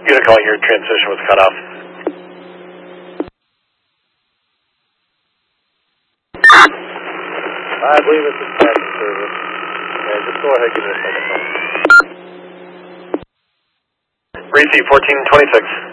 Unit calling, your transmission was cut off. I believe it's a bad service. Yeah, just go ahead and give it a second. Receive 1426.